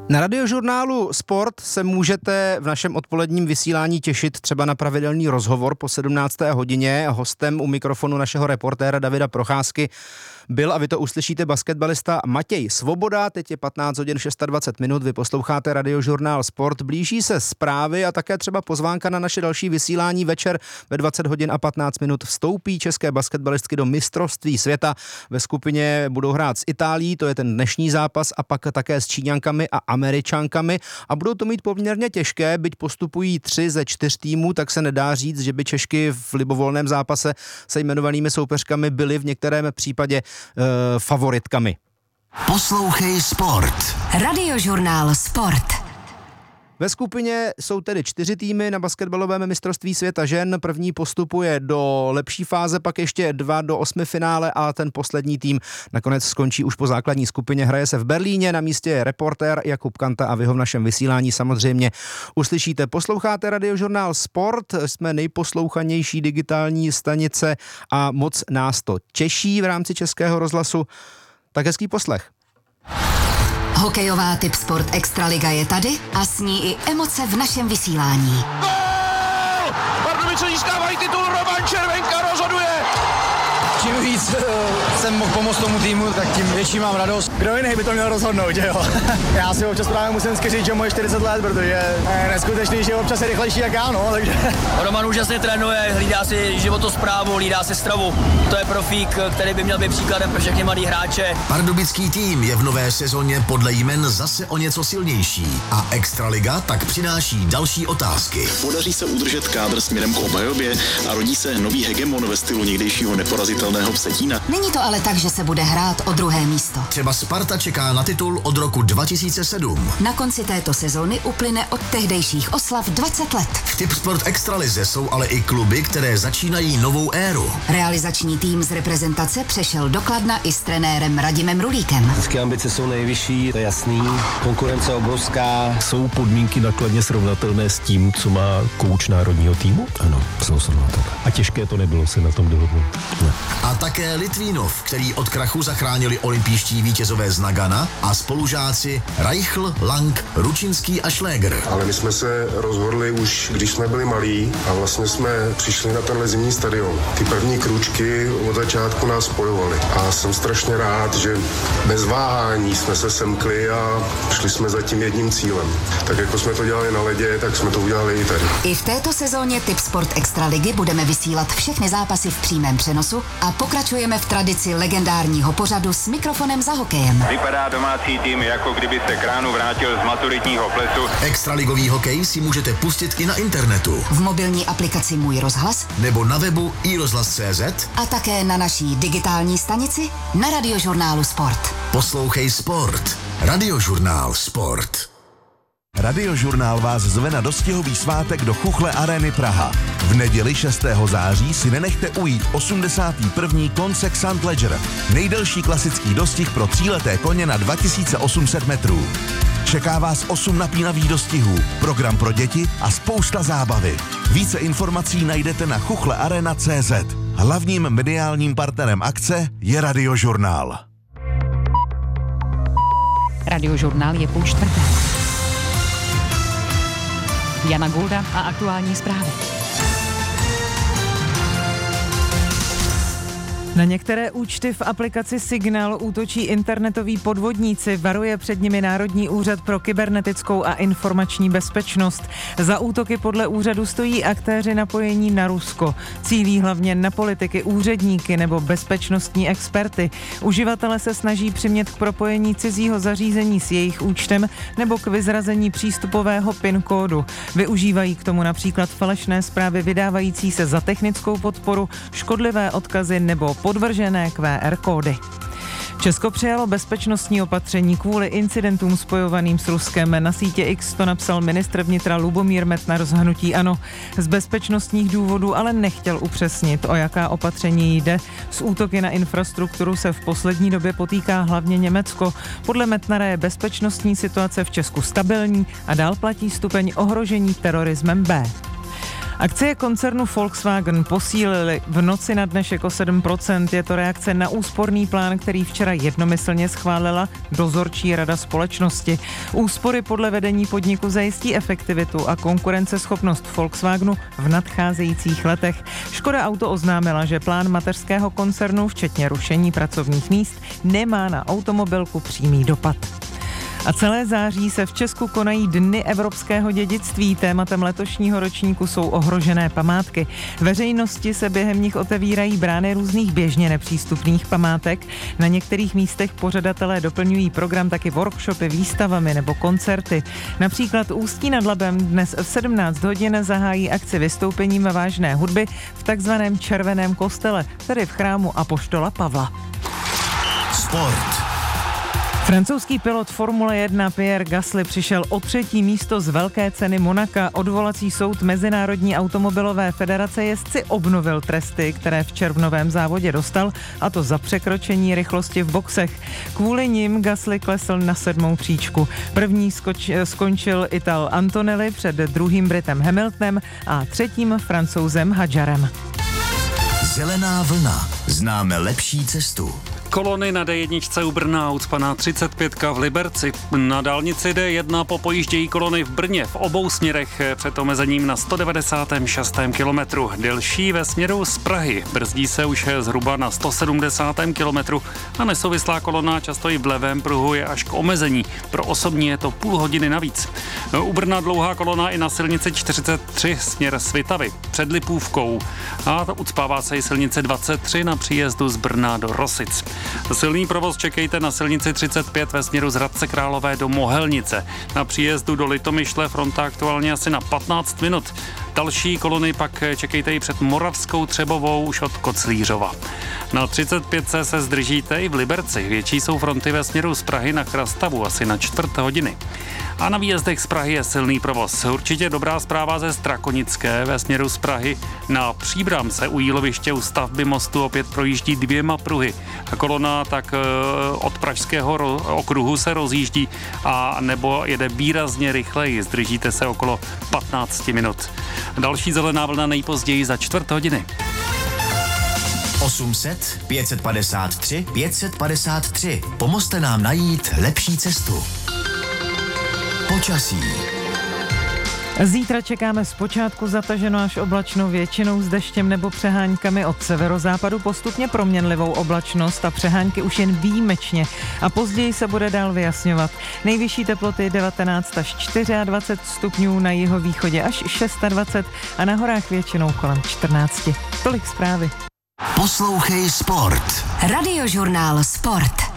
Na Radiožurnálu Sport se můžete v našem odpoledním vysílání těšit třeba na pravidelný rozhovor po 17. hodině. Hostem u mikrofonu našeho reportéra Davida Procházky byl, a vy to uslyšíte, basketbalista Matěj Svoboda. Teď je 15 hodin 26 minut, vy posloucháte Radiožurnál Sport. Blíží se zprávy a také třeba pozvánka na naše další vysílání. Večer ve 20 hodin a 15 minut vstoupí české basketbalistky do mistrovství světa. Ve skupině budou hrát s Itálií, to je ten dnešní zápas, a pak také s Číňankami a Američankami, a budou to mít poměrně těžké, byť postupují 3 ze 4 týmů, tak se nedá říct, že by Češky v libovolném zápase se jmenovanými soupeřkami byly v některém případě favoritkami. Poslouchej Sport. Radiožurnál Sport. Ve skupině jsou tedy 4 týmy na basketbalovém mistrovství světa žen. První postupuje do lepší fáze, pak ještě 2 do 8 finále a ten poslední tým nakonec skončí už po základní skupině. Hraje se v Berlíně, na místě je reportér Jakub Kanta a vy ho v našem vysílání samozřejmě uslyšíte. Posloucháte Radiožurnál Sport, jsme nejposlouchanější digitální stanice a moc nás to těší v rámci Českého rozhlasu. Tak hezký poslech. Hokejová Tipsport Extraliga je tady a s ní i emoce v našem vysílání. Gól! Pardubice získávají titul, Roman Červenka rozhoduje! Čím víc jsem mohl pomoct tomu týmu, tak tím větší mám radost. Kdo jiný by to měl rozhodnout, že jo? Já si občas právě musím říct, že moje 40 let, protože je neskutečný, že občas je rychlejší jak já, no, takže... Roman úžasně trénuje, hlídá si životosprávu, hlídá si stravu. To je profík, který by měl být příkladem pro všechny mladý hráče. Pardubický tým je v nové sezóně podle jmen zase o něco silnější a Extraliga tak přináší další otázky. Podaří se udržet kádr směrem k obhajobě a rodí se nový hegemon ve stylu někdejšího neporazitelného Vsetína. Není to ale tak, že se bude hrát o druhé místo. Třeba Sparta čeká na titul od roku 2007. Na konci této sezóny uplyne od tehdejších oslav 20 let. V Tipsport Extralize jsou ale i kluby, které začínají novou éru. Realizační tým z reprezentace přešel do Kladna i s trenérem Radimem Rulíkem. Vždycky ambice jsou nejvyšší, to je jasný. Konkurence obrovská. Jsou podmínky na Kladně srovnatelné s tím, co má kouč národního týmu? Ano, jsou srovnatelné. A těžké to nebylo se na tom dohodnout. Ne. A také Litvínov, který od krachu zachránili olympijští vítězové z Nagana a spolužáci Reichl, Lang, Ručinský a Šléger. Ale my jsme se rozhodli už, když jsme byli malí a vlastně jsme přišli na tenhle zimní stadion. Ty první krůčky od začátku nás spojovaly a jsem strašně rád, že bez váhání jsme se semkli a šli jsme za tím jedním cílem. Tak jako jsme to dělali na ledě, tak jsme to udělali i tady. I v této sezóně Tipsport Extraligy budeme vysílat všechny zápasy v přímém přenosu a pokračujeme v tradici legendárního pořadu s mikrofonem za hokejem. Vypadá domácí tým, jako kdyby se Kránu vrátil z maturitního plesu. Extraligový hokej si můžete pustit i na internetu. V mobilní aplikaci Můj rozhlas nebo na webu iRozhlas.cz a také na naší digitální stanici na Radiožurnálu Sport. Poslouchej Sport. Radiožurnál Sport. Radiožurnál vás zve na dostihový svátek do Chuchle Arény Praha. V neděli 6. září si nenechte ujít 81. Koncek St. Ledger, nejdelší klasický dostih pro 3leté koně na 2800 metrů. Čeká vás 8 napínavých dostihů, program pro děti a spousta zábavy. Více informací najdete na chuchlearena.cz. Hlavním mediálním partnerem akce je Radiožurnál. Radiožurnál je 3:30. Jana Gulda a aktuální zprávy. Na některé účty v aplikaci Signál útočí internetoví podvodníci, varuje před nimi Národní úřad pro kybernetickou a informační bezpečnost. Za útoky podle úřadu stojí aktéři napojení na Rusko. Cílí hlavně na politiky, úředníky nebo bezpečnostní experty. Uživatelé se snaží přimět k propojení cizího zařízení s jejich účtem nebo k vyzrazení přístupového PIN kódu. Využívají k tomu například falešné zprávy vydávající se za technickou podporu, škodlivé odkazy nebo podvržené QR kódy. Česko přijalo bezpečnostní opatření kvůli incidentům spojovaným s Ruskem. Na sítě X to napsal ministr vnitra Lubomír Metnar z hnutí ANO. Z bezpečnostních důvodů ale nechtěl upřesnit, o jaká opatření jde. S útoky na infrastrukturu se v poslední době potýká hlavně Německo. Podle Metnara je bezpečnostní situace v Česku stabilní a dál platí stupeň ohrožení terorismem B. Akcie koncernu Volkswagen posílily v noci na dnešek o 7%. Je to reakce na úsporný plán, který včera jednomyslně schválila dozorčí rada společnosti. Úspory podle vedení podniku zajistí efektivitu a konkurenceschopnost Volkswagenu v nadcházejících letech. Škoda Auto oznámila, že plán mateřského koncernu, včetně rušení pracovních míst, nemá na automobilku přímý dopad. A celé září se v Česku konají Dny evropského dědictví. Tématem letošního ročníku jsou ohrožené památky. Veřejnosti se během nich otevírají brány různých běžně nepřístupných památek. Na některých místech pořadatelé doplňují program taky workshopy, výstavami nebo koncerty. Například Ústí nad Labem dnes v 17 hodin zahájí akci vystoupením vážné hudby v takzvaném Červeném kostele, tedy v chrámu apoštola Pavla. Sport. Francouzský pilot Formule 1 Pierre Gasly přišel o 3. místo z velké ceny Monaka. Odvolací soud Mezinárodní automobilové federace jezdci obnovil tresty, které v červnovém závodě dostal, a to za překročení rychlosti v boxech. Kvůli nim Gasly klesl na 7. příčku. První skončil Ital Antonelli před druhým Britem Hamiltonem a 3. Francouzem Hadjarem. Zelená vlna. Známe lepší cestu. Kolony na D1 u Brna, ucpaná 35 v Liberci. Na dálnici D1 popojíždějí kolony v Brně v obou směrech před omezením na 196. kilometru. Delší ve směru z Prahy. Brzdí se už zhruba na 170. kilometru a nesouvislá kolona často i v levém pruhu je až k omezení. Pro osobní je to půl hodiny navíc. U Brna dlouhá kolona i na silnici 43 směr Svitavy před Lipůvkou a ucpává se i silnice 23 na příjezdu z Brna do Rosic. Silný provoz čekejte na silnici 35 ve směru z Hradce Králové do Mohelnice. Na příjezdu do Litomyšle fronta aktuálně asi na 15 minut. Další kolony pak čekejte i před Moravskou Třebovou už od Koclířova. Na 35 se zdržíte i v Liberci. Větší jsou fronty ve směru z Prahy na Chrastavu asi na 4 hodiny. A na výjezdech z Prahy je silný provoz. Určitě dobrá zpráva ze Strakonické ve směru z Prahy. Na Příbram se u jíloviště u stavby mostu opět projíždí 2 pruhy. Kolona tak od Pražského okruhu se rozjíždí a nebo jede výrazně rychleji. Zdržíte se okolo 15 minut. Další zelená vlna nejpozději za 4 hodiny. 800 553 553. Pomozte nám najít lepší cestu. Počasí. Zítra čekáme zpočátku zataženo až oblačno, většinou s deštěm nebo přeháňkami, od severozápadu postupně proměnlivou oblačnost a přehánky už jen výjimečně a později se bude dál vyjasňovat. Nejvyšší teploty 19 až 24 stupňů, na jihovýchodě až 26 a na horách většinou kolem 14. Tolik zprávy. Poslouchej Sport. Radiožurnál Sport.